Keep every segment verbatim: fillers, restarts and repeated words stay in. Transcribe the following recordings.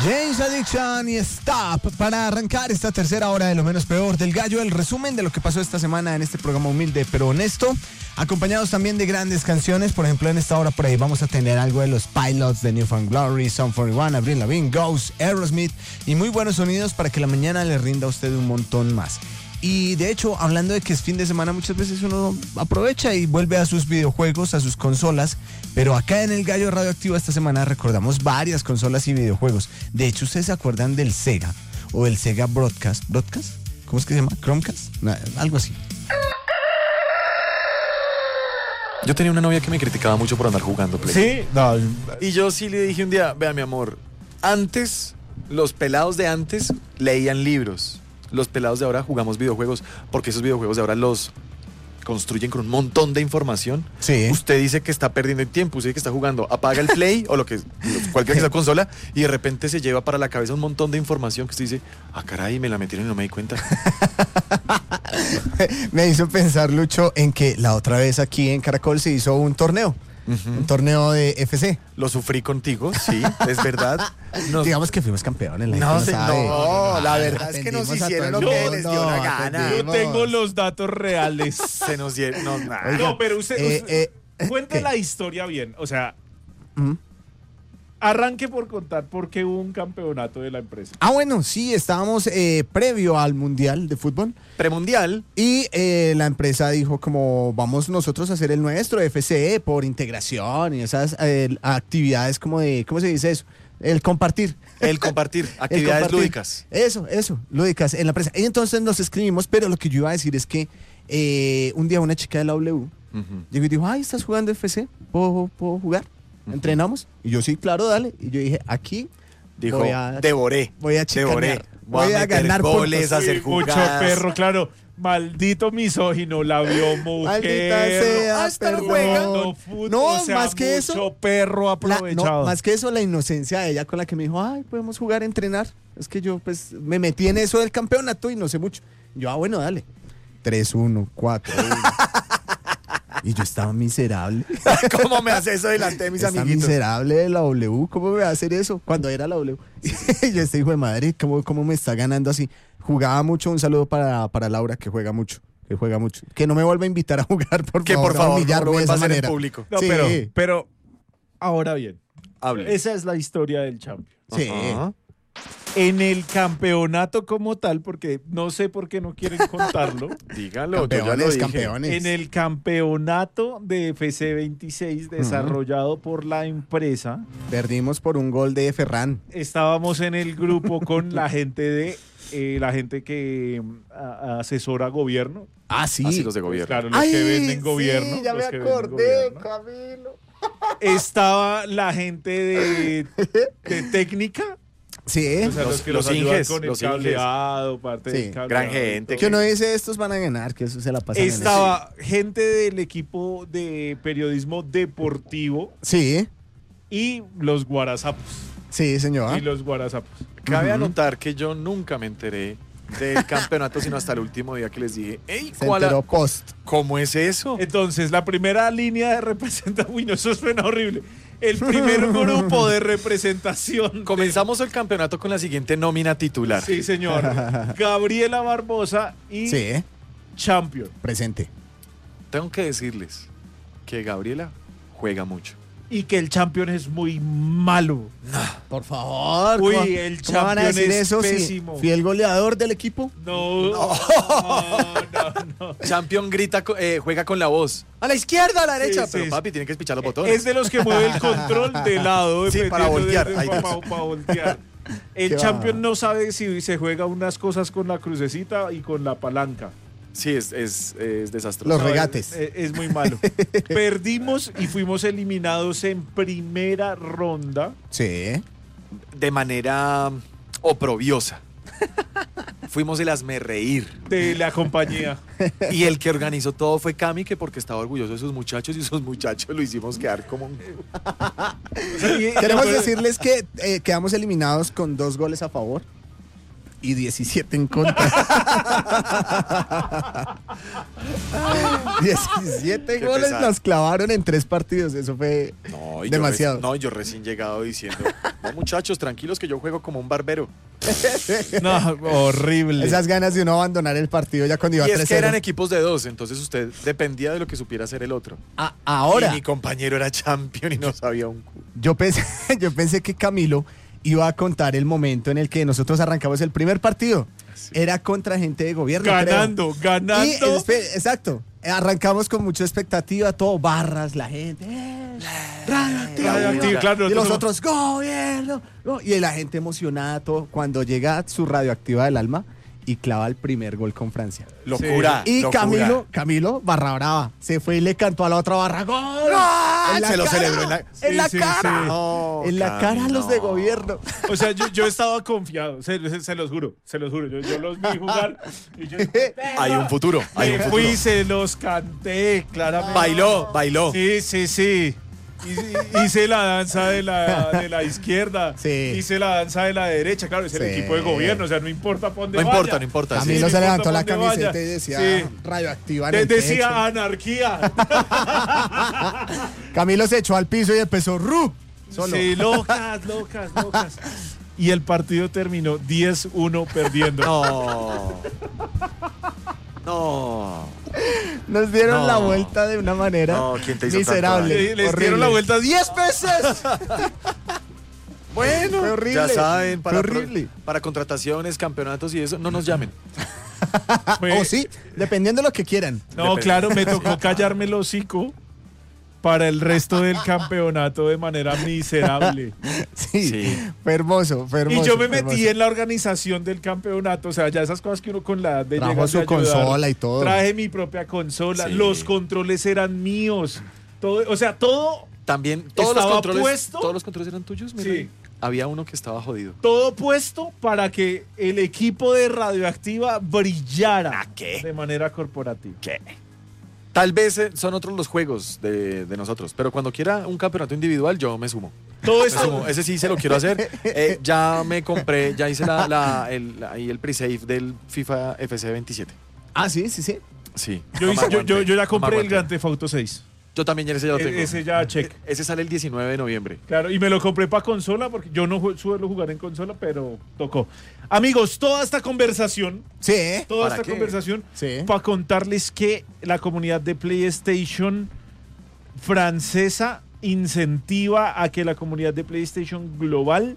James Addiction y Stop para arrancar esta tercera hora de Lo Menos Peor del Gallo, el resumen de lo que pasó esta semana en este programa humilde pero honesto, acompañados también de grandes canciones. Por ejemplo, en esta hora por ahí vamos a tener algo de los Pilots, de New Found Glory, Sum cuarenta y uno, Avril Lavigne, Ghost, Aerosmith y muy buenos sonidos para que la mañana le rinda a usted un montón más. Y de hecho, hablando de que es fin de semana, muchas veces uno aprovecha y vuelve a sus videojuegos, a sus consolas. Pero acá en el Gallo Radioactivo esta semana recordamos varias consolas y videojuegos. De hecho, ¿ustedes se acuerdan del Sega o del Sega Broadcast? ¿Broadcast? ¿Cómo es que se llama? ¿Chromecast? No, algo así. Yo tenía una novia que me criticaba mucho por andar jugando Play. Sí, no. Y yo sí le dije un día, vea mi amor, antes, los pelados de antes leían libros. Los pelados de ahora jugamos videojuegos, porque esos videojuegos de ahora los construyen con un montón de información. Sí. Usted dice que está perdiendo el tiempo, usted dice que está jugando, apaga el Play o lo que cualquier que sea consola y de repente se lleva para la cabeza un montón de información que usted dice, ah caray, me la metieron y no me di cuenta. Me hizo pensar, Lucho, en que la otra vez aquí en Caracol se hizo un torneo. Uh-huh. Un torneo de F C. Lo sufrí contigo, sí, es verdad. Nos... Digamos que fuimos campeones. La no, no, no, no, no, la verdad es que nos hicieron lo que les dio la gana. Yo tengo los datos reales. Se nos dieron, no, nada. No, pero usted, eh, usted eh, cuente ¿qué? la historia bien. O sea, ¿Mm? arranque por contar por qué hubo un campeonato de la empresa. Ah, bueno, sí, estábamos eh, previo al Mundial de Fútbol. Premundial. Y eh, la empresa dijo como vamos nosotros a hacer el nuestro, F C E, por integración y esas eh, actividades como de, ¿cómo se dice eso? El compartir. El compartir, actividades el compartir. lúdicas. Eso, eso, lúdicas en la empresa. Y entonces nos escribimos, pero lo que yo iba a decir es que eh, un día una chica de la W uh-huh. llegó y dijo, ay, ¿estás jugando F C? ¿Puedo, puedo jugar? Uh-huh. ¿Entrenamos? Y yo, sí, claro, dale. Y yo dije, aquí dijo, voy a, devoré. Voy a chicanear. Devoré. Voy, voy a, a ganar goles, a hacer mucho jugadas. Perro, claro. Maldito misógino, la vio mujer. Maldita sea, hasta perdón. Jugando fútbol, no, o sea, más que eso. Mucho perro aprovechado. La, no, más que eso, la inocencia de ella con la que me dijo, ay, podemos jugar, entrenar. Es que yo, pues, me metí en eso del campeonato y no sé mucho. Yo, ah, bueno, dale. tres uno, cuatro uno. Y yo estaba miserable. ¿Cómo me hace eso delante de mis Está amiguitos? miserable de la W. ¿Cómo me va a hacer eso? Cuando era la W. Yo, este hijo de madre, ¿cómo, cómo me está ganando así? Jugaba mucho. Un saludo para, para Laura, que juega mucho. Que juega mucho. Que no me vuelva a invitar a jugar, por que favor. por favor, humillarme no lo de vuelva esa a hacer en manera. público. No, sí. pero, pero, ahora bien. Hable. Esa es la historia del Champions. Sí. Ajá. En el campeonato como tal, porque no sé por qué no quieren contarlo. Dígalo, Campeones, yo ya lo dije. campeones. En el campeonato de F C veintiséis desarrollado uh-huh. por la empresa. Perdimos por un gol de Ferran. Estábamos en el grupo con la gente de eh, la gente que a, asesora gobierno. Ah, sí. Así los de gobierno. Pues claro, los Ay, que venden sí, gobierno. ya los me que venden acordé, gobierno. Camilo. Estaba la gente de, de técnica. Sí. O sea, los, Los- que los los ayudan inges, con el los inges. cableado, parte Sí. del cableado. Gran gente. y Que todo. uno dice, estos van a ganar, que eso se la pasan en eso. Estaba gente del equipo de periodismo deportivo Sí, y los guarazapos. sí, señor. Y los guarazapos. Cabe Ujú. anotar que yo nunca me enteré del campeonato, sino hasta el último día que les dije, ey, Se ¿cuál enteró a- post. ¿cómo es eso? Entonces, la primera línea de representación. Uy, no, eso suena horrible. El primer grupo de representación. Comenzamos el campeonato con la siguiente nómina titular. Sí, señor. Gabriela Barbosa y Sí, Champion. presente. Tengo que decirles que Gabriela juega mucho. Y que el Champion es muy malo. Por favor. Uy, ¿cómo- el ¿cómo van a Champion decir es eso? Si pésimo. fui el goleador del equipo. No, no, no. no. Champion grita, co- eh, juega con la voz. A la izquierda, a la derecha. Sí, Pero sí, papi, tiene que espichar los botones. Es de los que mueve el control de lado. Sí, para dependiendo voltear. de- Ay, pa- Dios. pa- pa voltear. El Qué Champion va. no sabe si se juega unas cosas con la crucecita y con la palanca. Sí, es, es, es desastroso. Los No, regates. Es, es muy malo. Perdimos y fuimos eliminados en primera ronda. Sí. De manera oprobiosa. Fuimos el hazmerreír. De la compañía. Y el que organizó todo fue Cami, que porque estaba orgulloso de sus muchachos y sus muchachos lo hicimos quedar como un... Queremos decirles que eh, quedamos eliminados con dos goles a favor. y diecisiete en contra. diecisiete Qué goles pesar. nos clavaron en tres partidos. Eso fue No, y demasiado. Yo reci- no, yo recién llegado diciendo, no muchachos, tranquilos que yo juego como un barbero. No, horrible. Esas ganas de uno abandonar el partido ya cuando iba Y es tres que cero. eran equipos de dos, entonces usted dependía de lo que supiera hacer el otro. A- ahora, Y mi compañero era champion y no sabía un cu. yo pensé, yo pensé que Camilo iba a contar el momento en el que nosotros arrancamos el primer partido. Sí. Era contra gente de gobierno. creo. Ganando, ganando. Y, espe- exacto. Arrancamos con mucha expectativa, todo barras, la gente. eh, radioactivo, Radioactivo, claro, y los nosotros otros, gobierno. go- Y la gente emocionada, todo. Cuando llega su radioactiva del alma y clava el primer gol con Francia. Locura. Y locura. Camilo, Camilo, barra brava, se fue y le cantó a la otra barra. ¡Gol! En la Se lo cara, celebró en la- en Sí, la sí, cara. sí. No, en la cara a Cami, los de no. gobierno. O sea, yo, yo estaba confiado, se, se- se los juro, se los juro. Yo, yo los vi jugar y yo Hay un futuro, hay me un futuro. fui, se los canté, claramente. Bailó, bailó. Sí, sí, sí. Hice, hice la danza de la, de la izquierda, Sí. hice la danza de la derecha, claro, es el Sí. equipo de gobierno, o sea, no importa por dónde No vaya. importa, no importa. sí. Camilo no se importa levantó la pa' dónde camiseta vaya. y decía Sí. radioactiva en De- el decía pecho. anarquía. Camilo se echó al piso y empezó ¡ru! Solo. Sí, locas, locas, locas. Y el partido terminó diez uno perdiendo. No. No. Nos dieron No. la vuelta de una manera No, ¿quién te hizo miserable. tanto Le- les horrible. dieron la vuelta diez veces. Bueno, fue horrible. Ya saben, para, Fue horrible. pro- para contrataciones, campeonatos y eso, no nos llamen. Fue- O sí, dependiendo de lo que quieran. No, Depende. claro, me tocó callarme el hocico para el resto del campeonato de manera miserable. Sí, Sí. fue hermoso, fue hermoso. Y yo me fue metí hermoso. en la organización del campeonato, o sea, ya esas cosas que uno con la edad de Trajo llegar su de ayudar. consola y todo. Traje mi propia consola, Sí. los controles eran míos. Todo, o sea, todo, También todos los ¿Estaba controles, puesto? todos los controles eran tuyos. Mira, Sí. había uno que estaba jodido. todo puesto para que el equipo de Radioactiva brillara ¿A qué? de manera corporativa. ¿Qué? Tal vez eh, son otros los juegos de, de nosotros, pero cuando quiera un campeonato individual, yo me sumo. Todo Me esto, sumo. Ese sí se lo quiero hacer. Eh, ya me compré, ya hice la, la- el, ahí el pre-save del FIFA F C veintisiete. Ah, sí, sí, sí. Sí. yo, no hice- me yo, yo- aguanté, yo ya no me compré el aguanté. Grand Theft Auto seis. Yo también ya ese ya lo tengo. E- Ese ya check. Ese sale el diecinueve de noviembre. Claro, y me lo compré para consola porque yo no ju- suelo jugar en consola, pero tocó. Amigos, toda esta conversación, Sí, ¿eh? toda ¿Para esta qué? conversación Sí. para contarles que la comunidad de PlayStation francesa incentiva a que la comunidad de PlayStation global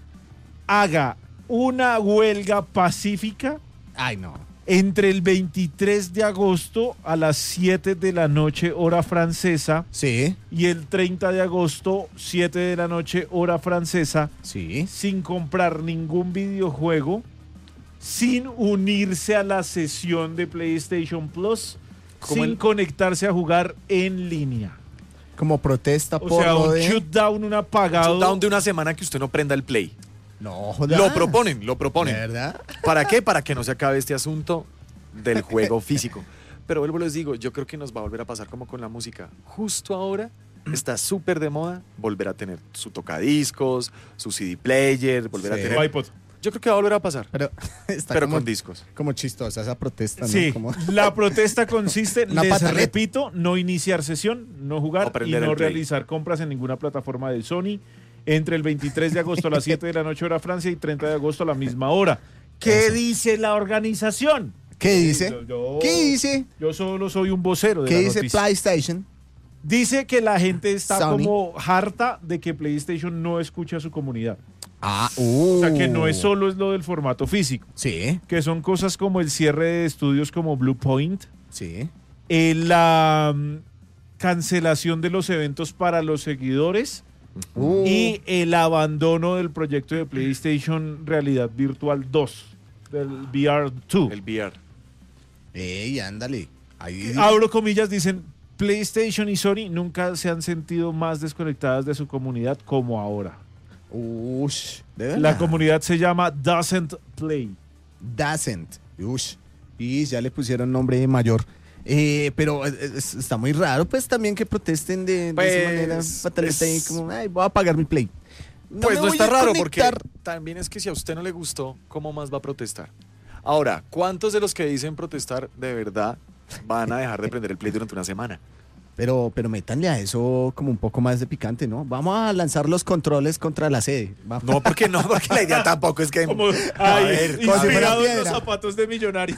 haga una huelga pacífica Ay, no. entre el veintitrés de agosto a las siete de la noche hora francesa Sí, y el treinta de agosto siete de la noche hora francesa sí. sin comprar ningún videojuego, sin unirse a la sesión de PlayStation Plus, Como sin el- conectarse a jugar en línea. Como protesta O por sea, lo un de... shutdown, un apagado. Shutdown de una semana que usted no prenda el play. No, joda. Lo proponen, lo proponen. ¿Verdad? ¿Para qué? Para que no se acabe este asunto del juego físico. Pero vuelvo les digo, yo creo que nos va a volver a pasar como con la música. Justo ahora está súper de moda volver a tener su tocadiscos, su C D player, volver a Sí. o tener... iPod. Yo creo que va a volver a pasar, Pero está pero como, con discos. como chistosa esa protesta, ¿no? Sí, Como- la protesta consiste, Una les pataleta. repito, no iniciar sesión, no jugar No y prender no el Play. realizar compras en ninguna plataforma de Sony entre el veintitrés de agosto a las siete de la noche hora Francia y treinta de agosto a la misma hora. ¿Qué Eso. dice la organización? ¿Qué dice? Yo- yo- ¿Qué dice? Yo solo soy un vocero de ¿Qué la dice noticia. PlayStation? Dice que la gente está Sony. como harta de que PlayStation no escucha a su comunidad. Ah, uh. O sea, que no es solo es lo del formato físico, Sí, que son cosas como el cierre de estudios como Bluepoint, sí. eh, la mm, cancelación de los eventos para los seguidores Uh. y el abandono del proyecto de PlayStation Realidad Virtual dos, del V R dos. El V R. Ey, ándale. Ahí... Abro comillas, dicen, PlayStation y Sony nunca se han sentido más desconectadas de su comunidad como ahora. Ush, de verdad. La comunidad se llama Doesn't Play. Dacent. Ush. Y ya le pusieron nombre mayor. Eh, pero eh, es- está muy raro, pues, también que protesten de, de Pues, esa manera. Fatalista ahí es- como, ay, voy a pagar mi play. Pues no me voy está a raro conectar. porque también es que si a usted no le gustó, ¿cómo más va a protestar? Ahora, ¿cuántos de los que dicen protestar de verdad van a dejar de prender el Play durante una semana? Pero, pero métanle a eso como un poco más de picante, ¿no? Vamos a lanzar los controles contra la sede. Va- No, porque no, porque la idea tampoco es que... Como, a ay, ver, como si fuera inspirado en los piedra. zapatos de Millonarios.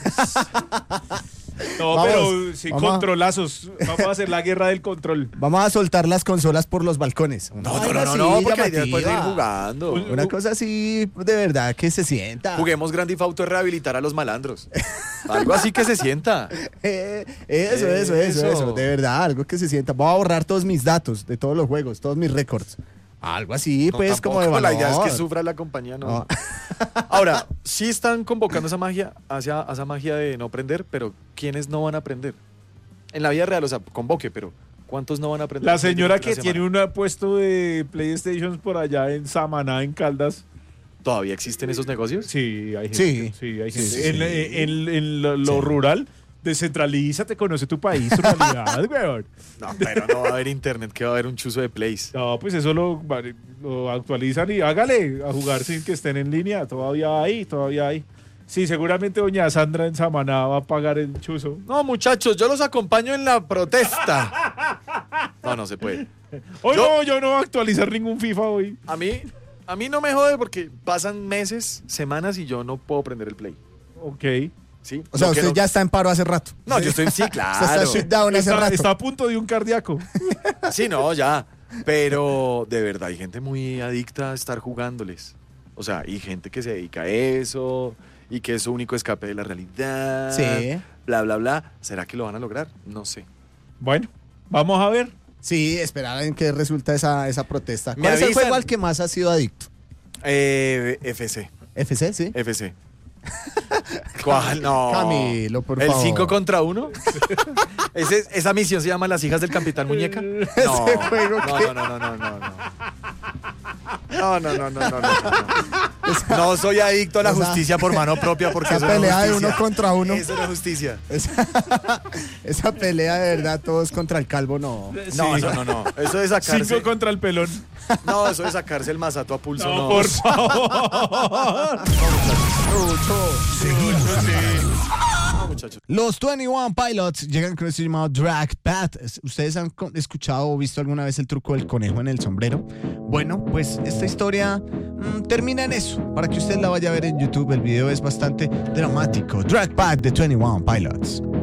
No, Vamos, pero sí, vamos a- controlazos. Vamos a hacer la guerra del control. Vamos a soltar las consolas por los balcones. Una No, no, vaina no, no, así, no, porque la idea es poder seguir llamativa. jugando. Pues, Una cosa así, de verdad, que se sienta. Juguemos Grand Theft Auto es rehabilitar a los malandros. Algo así que se sienta. Eh, eso, eso, eso, Eso. eso, de verdad, algo que se sienta. Voy a borrar todos mis datos de todos los juegos, todos mis récords. Algo así, No, pues, como de tampoco, valor. la idea es que sufra la compañía, no. No. Ahora, sí están convocando esa magia, hacia esa magia de no aprender, pero ¿quiénes no van a aprender? En la vida real, o sea, convoque, pero ¿cuántos no van a aprender? La señora durante que una tiene semana? un puesto de PlayStation por allá en Samaná, en Caldas. ¿Todavía existen esos negocios? Sí, hay gente. Sí. Sí, hay Sí, gente. sí, en, sí. en- en lo, lo Sí. rural, descentralízate, conoce tu país, tu realidad, weón. No, pero no va a haber internet, que va a haber un chuzo de plays. No, pues eso lo, lo actualizan y hágale a jugar sin que estén en línea. Todavía hay, todavía hay. Sí, seguramente doña Sandra en Samaná va a pagar el chuzo. No, muchachos, yo los acompaño en la protesta. No, no se puede. Hoy Yo- no, yo no voy a actualizar ningún FIFA hoy. A mí, a mí no me jode porque pasan meses, semanas y yo no puedo prender el play. Ok. ¿Sí? O sea, No, que usted no- ya está en paro hace rato. No, yo estoy, sí, Usted claro. está shut down hace Está, rato. está a punto de un cardíaco. Sí, no, ya. Pero de verdad hay gente muy adicta a estar jugándoles. O sea, y gente que se dedica a eso y que es su único escape de la realidad. Sí. Bla, bla, bla. ¿Será que lo van a lograr? No sé. Bueno, vamos a ver. Sí, esperar en qué resulta esa, esa protesta. Me ¿Cuál es el avisan. juego al que más ha sido adicto? Eh, F C. ¿F C, sí? F C. ¿Cuál? No. Camilo, por ¿El favor. cinco contra uno? Ese- esa misión se llama Las hijas del Capitán Muñeca. No, Ese juego no, que- no, no, no, no, no, no. No, no, no, no, no, no, no. No soy adicto a la Esa- justicia por mano propia porque esa eso no es pelea de justicia. uno contra uno. Eso no es justicia. Esa, esa pelea de verdad, todos contra el calvo, no. No, eso no, no. Eso de sacarse. Cinco contra el pelón. No, eso de sacarse el masato a pulso, No, no. por favor. No, muchachos. Los veintiuno Pilots llegan con esto llamado Drag Path. ¿Ustedes han co- escuchado o visto alguna vez el truco del conejo en el sombrero? Bueno, pues esta historia mm, termina en eso. Para que usted la vaya a ver en YouTube, el video es bastante dramático. Drag Path de veintiuno Pilots.